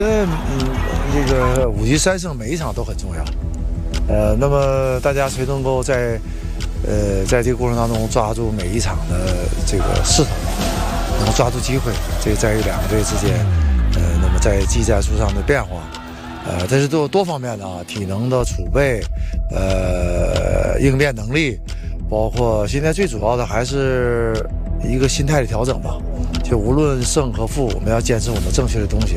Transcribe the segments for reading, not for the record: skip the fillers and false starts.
这个5局3胜每一场都很重要。那么大家谁能够在这个过程当中抓住每一场的这个势头，能够抓住机会，这在于两个队之间，那么在技战术上的变化，这是多方面的啊，体能的储备，应变能力，包括现在最主要的还是一个心态的调整吧。就无论胜和负，我们要坚持我们正确的东西。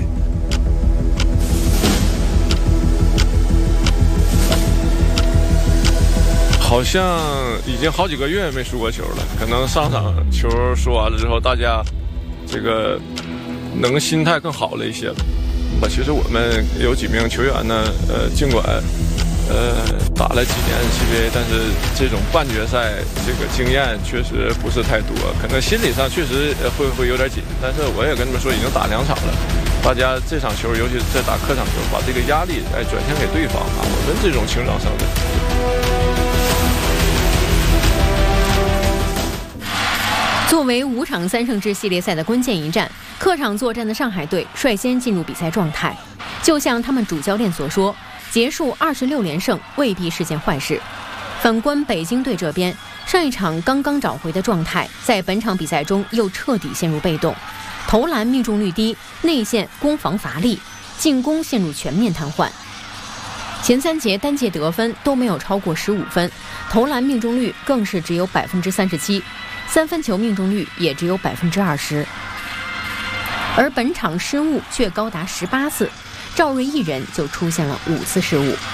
好像已经好几个月没输过球了，可能上场球输完了之后，大家这个能心态更好了一些了。其实我们有几名球员呢，尽管打了几年 CBA， 但是这种半决赛这个经验确实不是太多，可能心理上确实会有点紧。但是我也跟你们说，已经打2场了，大家这场球，尤其是在打客场球，把这个压力转向给对方啊。我们这种情商上的。 作为5场3胜制系列赛的关键一战，客场作战的上海队率先进入比赛状态。就像他们主教练所说，结束26连胜未必是件坏事。反观北京队这边，上一场刚刚找回的状态，在本场比赛中又彻底陷入被动，投篮命中率低，内线攻防乏力，进攻陷入全面瘫痪。前3节单届得分都没有超过15分，投篮命中率更是只有37%。3分球命中率也只有20%，而本场失误却高达18次，赵睿一人就出现了5次失误。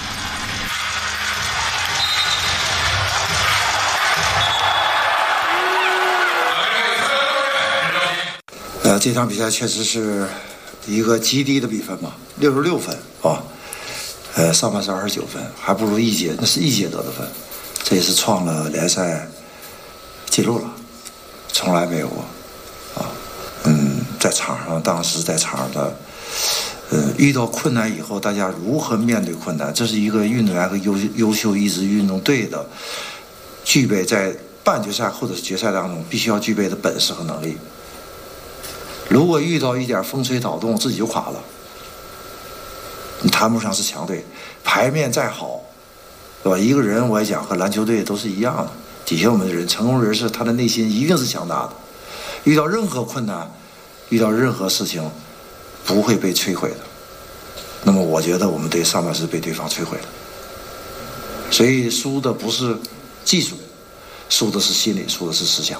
这场比赛确实是一个极低的比分嘛，66分啊，上半时29分，还不如一节，那是一节得的分，这也是创了联赛记录了，从来没有过啊。在场上，当时在场上的，遇到困难以后，大家如何面对困难，这是一个运动员和优秀一支运动队的具备在半决赛或者是决赛当中必须要具备的本事和能力。如果遇到一点风吹草动，自己就垮了。你谈不上是强队，牌面再好，对吧？一个人我也讲和篮球队都是一样的。底下我们的人，成功人士，他的内心一定是强大的，遇到任何困难，遇到任何事情，不会被摧毁的。那么我觉得我们队上半时被对方摧毁了，所以输的不是技术，输的是心理，输的是思想。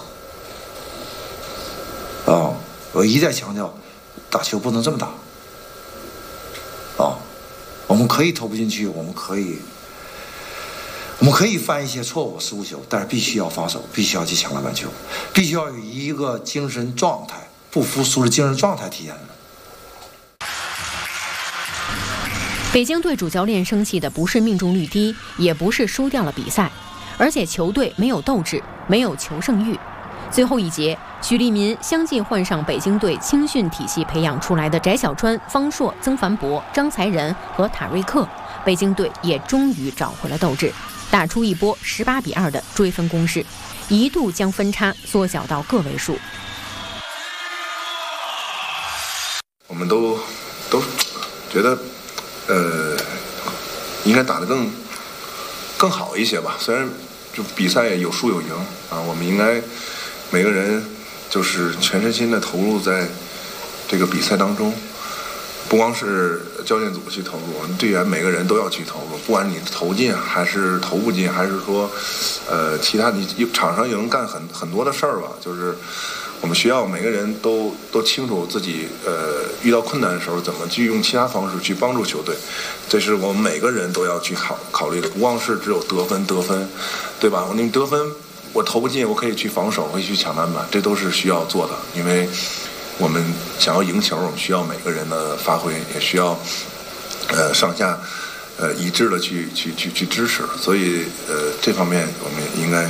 我一再强调，打球不能这么打。我们可以投不进去，我们可以犯一些错误失误球，但是必须要防守，必须要去抢篮板球，必须要有一个精神状态，不服输的精神状态体现的。 北京队主教练生气的不是命中率低，也不是输掉了比赛，而且球队没有斗志，没有求胜欲。最后一节，许利民相继换上北京队青训体系培养出来的翟小川、方硕、曾凡博、张才仁和塔瑞克，北京队也终于找回了斗志，打出一波18-2的追分攻势，一度将分差缩小到个位数。 我们都觉得，应该打得更好一些吧。虽然就比赛有输有赢啊，我们应该每个人就是全身心的投入在这个比赛当中。不光是教练组去投入，我们队员每个人都要去投入，不管你投进还是投不进，还是说，其他你场上有人干很多的事儿吧，就是我们需要每个人都清楚自己遇到困难的时候怎么去用其他方式去帮助球队，这是我们每个人都要去考虑的，不光是只有得分，对吧？你得分我投不进，我可以去防守，可以去抢篮板，这都是需要做的，因为我们想要赢球，我们需要每个人的发挥，也需要上下一致的去支持，所以这方面我们应该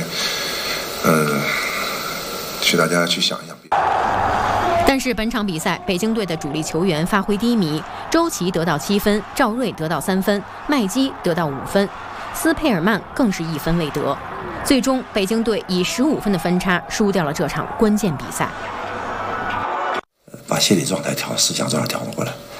去大家去想一想。 但是本场比赛，北京队的主力球员发挥低迷，周琦得到7分，赵睿得到3分，麦基得到5分，斯佩尔曼更是1分未得。最终，北京队以15分的分差输掉了这场关键比赛。 把心理状态思想状态调整过来。